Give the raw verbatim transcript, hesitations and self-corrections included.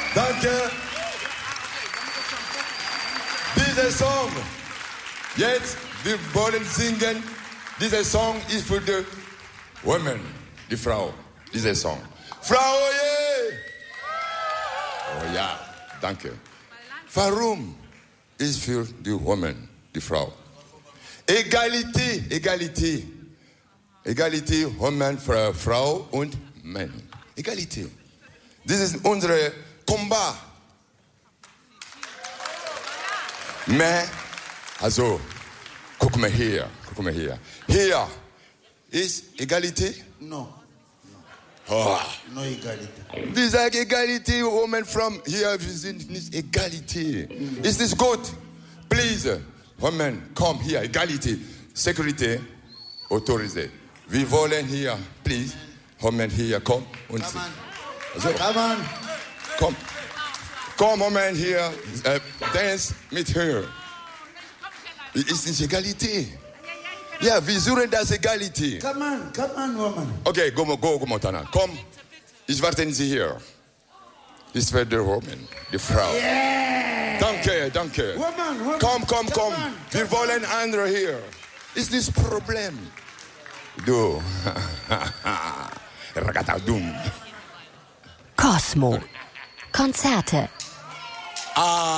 Danke. Dieser Song, jetzt, wir wollen singen. Dieser Song ist für die Women, die Frau. Dieser Song. Frau, yeah. Oh ja, danke. Warum ist für die Women, die Frau? Egalité, Egalité. Egalité, Women, Frau und Mann. Egalité. Das ist unser Combat. Mais, also, guck mal hier, guck mal hier. Hier ist Egalité? No. Oh. No Egalité. Wir sagen Egalité, Women from hier, wir sind nicht Egalité. Mm. Ist das gut? Please, Women, komm hier, Egalité. Security, autorisé. Wir wollen hier, please, Women hier, komm und Come on. Also, Come on. komm. Komm, Women hier, äh, dance mit her. Ist nicht Egalité. Ja, wir suchen das Egalité. Come on, come on, woman. Okay, go, go, go, Montana. Komm, ich warte Sie hier. Das wird die Woman, die Frau. Yeah. Danke, danke. Woman, woman. Komm, komm, komm. On, Wir wollen andere hier. Ist das Problem? Du. Ragatadum. Cosmo. Konzerte. Ah.